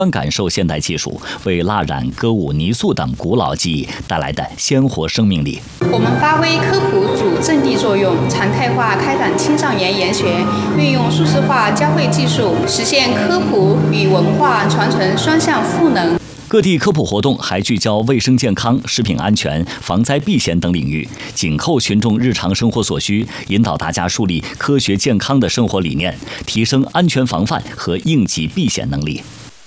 感受现代技术为蜡染、歌舞、泥塑等古老技艺带来的鲜活生命力。 我们发挥科普主阵地作用，常态化开展青少年研学，运用数字化教会技术，实现科普与文化传承双向赋能。 各地科普活动还聚焦卫生健康、食品安全、防灾避险等领域，紧扣群众日常生活所需，引导大家树立科学健康的生活理念，提升安全防范和应急避险能力。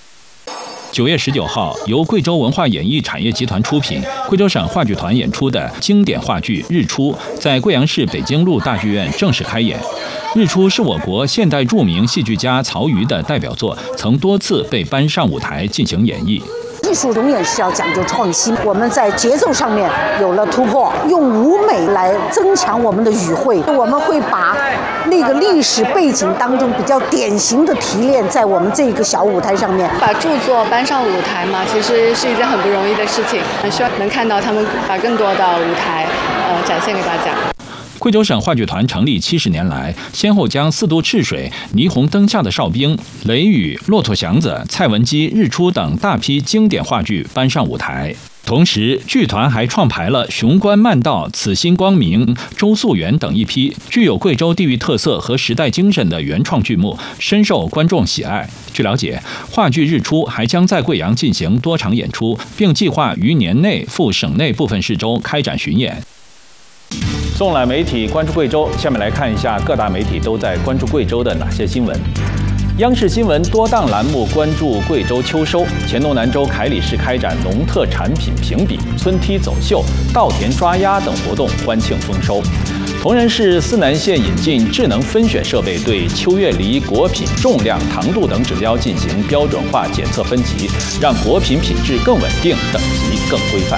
9月19号，由贵州文化演艺产业集团出品，贵州省话剧团演出的经典话剧《日出》在贵阳市北京路大剧院正式开演。《日出》是我国现代著名戏剧家曹禺的代表作，曾多次被搬上舞台进行演绎。 艺术永远是要讲究创新，我们在节奏上面有了突破，用舞美来增强我们的语汇。我们会把那个历史背景当中比较典型的提炼在我们这个小舞台上面。 把著作搬上舞台嘛，其实是一件很不容易的事情，希望能看到他们把更多的舞台展现给大家。 贵州省话剧团成立70年来，先后将《四渡赤水》《霓虹灯下的哨兵》《雷雨》《骆驼祥子》《蔡文姬》《日出》等大批经典话剧搬上舞台。同时，剧团还创排了《雄关漫道》《此心光明》《周溯源》等一批具有贵州地域特色和时代精神的原创剧目，深受观众喜爱。据了解，话剧《日出》还将在贵阳进行多场演出，并计划于年内赴省内部分市州开展巡演。纵览媒体关注贵州，下面来看一下各大媒体都在关注贵州的哪些新闻。央视新闻多档栏目关注贵州秋收，黔东南州凯里市开展农特产品评比、村梯走秀、稻田抓鸭等活动，欢庆丰收。铜仁市思南县引进智能分选设备，对秋月梨果品重量、糖度等指标进行标准化检测分级，让果品品质更稳定，等级更规范。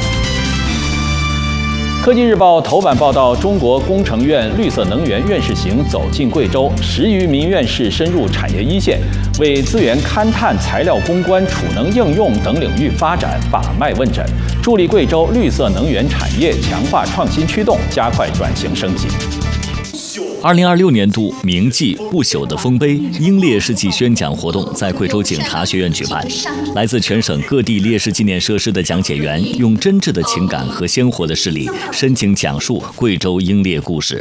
科技日报头版报道，中国工程院绿色能源院士行走进贵州，10余名院士深入产业一线，为资源勘探、材料攻关、储能应用等领域发展把脉问诊，助力贵州绿色能源产业强化创新驱动，加快转型升级。 2026年度铭记不朽的丰碑英烈士纪宣讲活动在贵州警察学院举办，来自全省各地烈士纪念设施的讲解员用真挚的情感和鲜活的事例，深情讲述贵州英烈故事。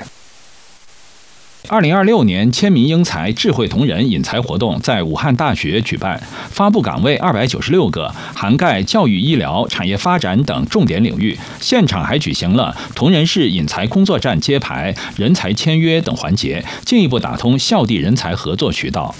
2026年千民英才智慧同仁引才活动在武汉大学举办，发布岗位296个，涵盖教育、医疗、产业发展等重点领域。现场还举行了铜仁市引才工作站揭牌、人才签约等环节，进一步打通校地人才合作渠道。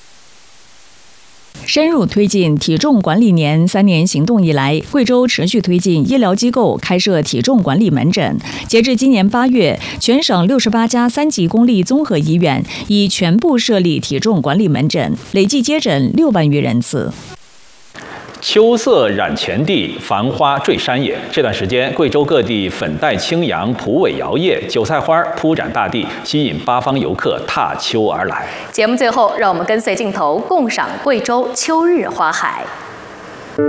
深入推进体重管理年3年行动以来，贵州持续推进医疗机构开设体重管理门诊。截至今年8月，全省68家3级公立综合医院已全部设立体重管理门诊，累计接诊6万余人次。 秋色染前地，繁花坠山野。这段时间，贵州各地粉黛青扬，蒲苇摇曳，韭菜花铺展大地，吸引八方游客踏秋而来。 节目最后，让我们跟随镜头共赏贵州秋日花海。